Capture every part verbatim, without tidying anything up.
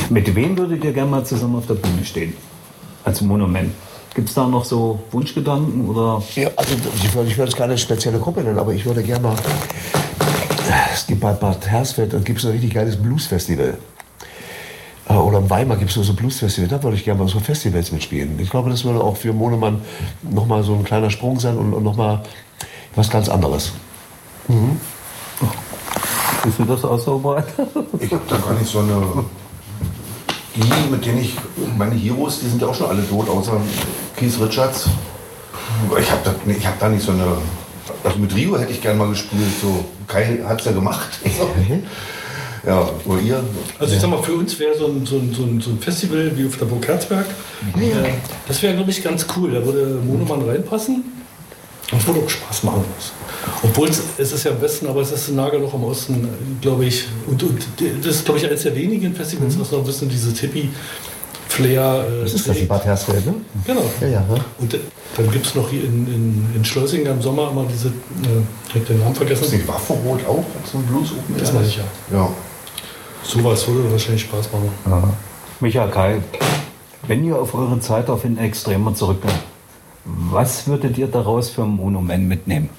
Mit wem würdet ihr gerne mal zusammen auf der Bühne stehen? Als Monument. Gibt es da noch so Wunschgedanken? Oder? Ja, also ich würde, ich würde jetzt keine spezielle Gruppe nennen, aber ich würde gerne mal... Es gibt bei Bad Hersfeld, da gibt es ein richtig geiles Bluesfestival. Oder in Weimar gibt es so ein Bluesfestival, da würde ich gerne mal so Festivals mitspielen. Ich glaube, das würde auch für Monemann nochmal so ein kleiner Sprung sein und, und nochmal was ganz anderes. Mhm. Wie sieht das aus, Robert? Ich habe da gar nicht so eine... Die, mit denen ich... Meine Heroes, die sind ja auch schon alle tot, außer Keith Richards. Ich habe da, ich hab da nicht so eine... Also mit Rio hätte ich gerne mal gespielt. So, Kai hat es ja gemacht. Ja, oder ihr? Also ich sag mal, für uns wäre so ein, so, ein, so, ein, so ein Festival wie auf der Burg Herzberg, ja. äh, das wäre, glaube ich, ganz cool. Da würde Monemann reinpassen und es würde auch Spaß machen. Obwohl es, es ist ja im Westen, aber es ist ein Nagelloch im Osten, glaube ich. Und, und das ist, glaube ich, eines der wenigen Festivals, mhm. was noch ein bisschen diese Hippie-Flair... Äh, das ist das in Bad Hersfeld, ne? Genau. Ja, ja, ne? Und äh, dann gibt es noch hier in, in, in Schleusingen im Sommer immer diese... Äh, ich habe den Namen vergessen. Ist nicht Waffenrot auch so ein Blues Open? Das weiß ich ja. Ja. Sowas würde wahrscheinlich Spaß machen. Ja. Michael, Kai, wenn ihr auf eure Zeit auf In Extremo zurückblickt, was würdet ihr daraus für ein Monument mitnehmen?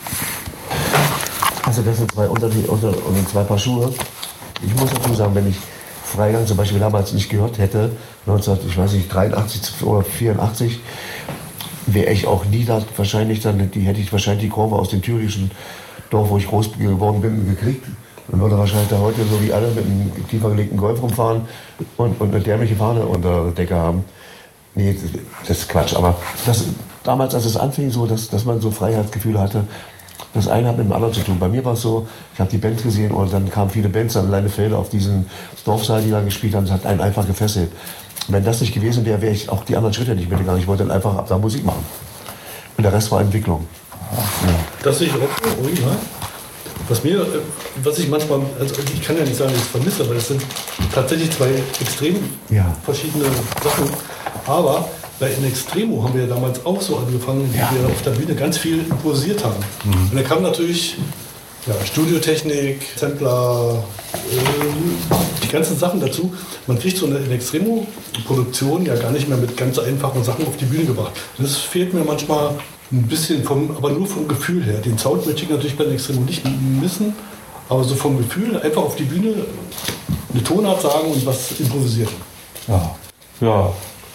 Also das sind zwei unter, die, unter, unter zwei Paar Schuhe. Ich muss dazu sagen, wenn ich Freigang zum Beispiel damals nicht gehört hätte, neunzehnhundertdreiundachtzig oder vierundachtzig, wäre ich auch nie da wahrscheinlich dann, die hätte ich wahrscheinlich die Kurve aus dem thüringischen Dorf, wo ich groß geworden bin, gekriegt. Dann würde wahrscheinlich da heute so wie alle mit einem tiefer gelegten Golf rumfahren und, und eine dämliche Fahne unter der Decke haben. Nee, das, das ist Quatsch. Aber das, damals, als es anfing, so, dass, dass man so Freiheitsgefühle hatte, das eine hat mit dem anderen zu tun. Bei mir war es so, ich habe die Bands gesehen und dann kamen viele Bands an Leinefelde auf diesen Dorfsaal, die da gespielt haben. Das hat einen einfach gefesselt. Und wenn das nicht gewesen wäre, wäre ich auch die anderen Schritte nicht mitgegangen. Ich wollte dann einfach ab da Musik machen. Und der Rest war Entwicklung. Ja. Das sehe ich auch original. Was mir, was ich manchmal, also ich kann ja nicht sagen, dass ich es vermisse, weil es sind tatsächlich zwei extrem ja. verschiedene Sachen. Aber bei In Extremo haben wir ja damals auch so angefangen, wie ja. wir auf der Bühne ganz viel improvisiert haben. Mhm. Und da kam natürlich ja, Studiotechnik, Sampler, äh, die ganzen Sachen dazu. Man kriegt so eine In Extremo-Produktion ja gar nicht mehr mit ganz einfachen Sachen auf die Bühne gebracht. Und das fehlt mir manchmal ein bisschen, vom, aber nur vom Gefühl her. Den Sound möchte ich natürlich bei den Extremo nicht missen, aber so vom Gefühl einfach auf die Bühne eine Tonart sagen und was improvisieren. Ja. Ja.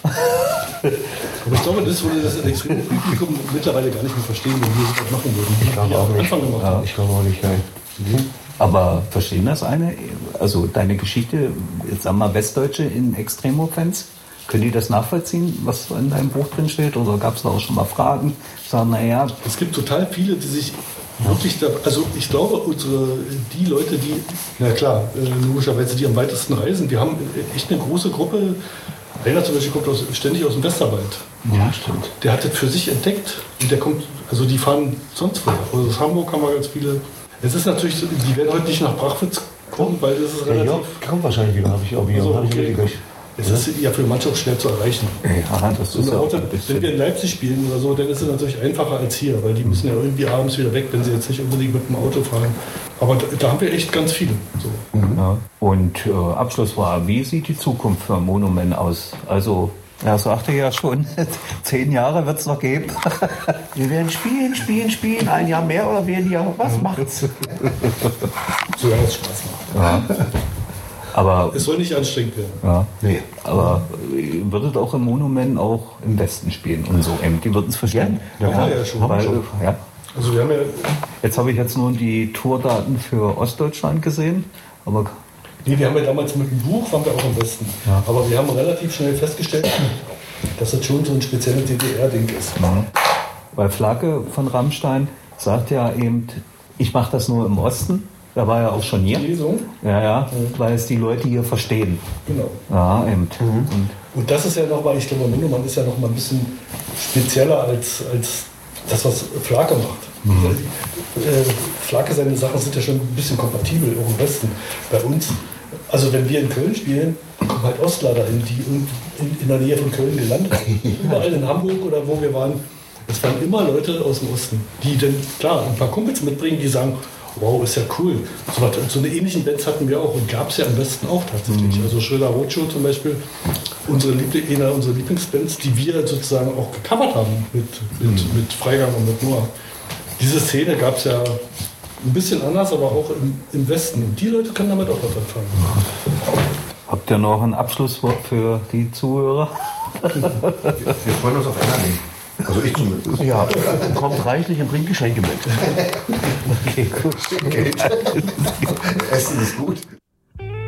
Aber ich glaube, das würde das Extremo-Publikum mittlerweile gar nicht mehr verstehen, wenn wir sowas machen würden. Ich glaube auch nicht. Gemacht ja, ich glaube auch nicht. Nein. Mhm. Aber verstehen das eine? Also deine Geschichte, jetzt sagen wir mal Westdeutsche in Extremo-Fans? Können die das nachvollziehen, was in deinem Buch drin steht? Oder gab es da auch schon mal Fragen? Sagen, naja. Es gibt total viele, die sich wirklich, da, also ich glaube, unsere, die Leute, die, na klar, logischerweise die am weitesten reisen, wir haben echt eine große Gruppe. Einer zum Beispiel kommt aus, ständig aus dem Westerwald. Ja, stimmt. Der hat das für sich entdeckt und der kommt, also die fahren sonst woher. Also aus Hamburg haben wir ganz viele. Es ist natürlich, so, die werden heute nicht nach Brachwitz kommen, weil das ist relativ. Ja, kommt wahrscheinlich wieder, habe ich auch wieder. Also, hab ich okay. wieder Es ist ja für manche auch schwer zu erreichen. Ja, das ist so ja Auto, wenn wir in Leipzig spielen oder so, dann ist es natürlich einfacher als hier, weil die müssen ja irgendwie abends wieder weg, wenn sie jetzt nicht unbedingt mit dem Auto fahren. Aber da, da haben wir echt ganz viele. So. Mhm. Ja. Und äh, Abschlussfrage, wie sieht die Zukunft für Monument aus? Also, er sagte ja schon, zehn Jahre wird es noch geben. Wir werden spielen, spielen, spielen, ein Jahr mehr oder weniger. Was macht's? Solange es Spaß macht. Ja. Aber es soll nicht anstrengend werden. Ja, nee. Aber würdet auch im Monument auch im Westen spielen und so. Die würden es verstehen. Ja, ja, ja, ja schon. Weil, schon. Ja. Also wir haben ja Jetzt habe ich jetzt nur die Tourdaten für Ostdeutschland gesehen. Aber nee, wir haben ja damals mit dem Buch, waren wir auch im Westen. Ja. Aber wir haben relativ schnell festgestellt, dass das schon so ein spezielles D D R-Ding ist. Ja. Weil Flagge von Rammstein sagt ja eben, ich mache das nur im Osten. Da war ja auch schon hier. Lesung. Ja, ja, weil es die Leute hier verstehen. Genau. Ja, eben. Mhm. Und, und das ist ja nochmal, ich glaube, Monumann ist ja noch mal ein bisschen spezieller als, als das, was Flake macht. Mhm. Äh, Flake, seine Sachen sind ja schon ein bisschen kompatibel, auch im Westen. Bei uns, also wenn wir in Köln spielen, kommen halt Ostler dahin, die in, in, in der Nähe von Köln gelandet sind. Überall in Hamburg oder wo wir waren. Es waren immer Leute aus dem Osten, die dann, klar, ein paar Kumpels mitbringen, die sagen, wow, ist ja cool. So, was, so eine ähnlichen Bands hatten wir auch und gab es ja im Westen auch tatsächlich. Mhm. Also Schröder Roadshow zum Beispiel, unsere Liebling, einer unserer Lieblingsbands, die wir sozusagen auch gecovert haben mit, mit, mhm. mit Freigang und mit Noah. Diese Szene gab es ja ein bisschen anders, aber auch im, im Westen. Und die Leute können damit auch was anfangen. Habt ihr noch ein Abschlusswort für die Zuhörer? Wir, wir freuen uns auf Energie. Also ich zumindest. Ja, kommt reichlich und bringt Geschenke mit. Okay, gut. Essen ist gut.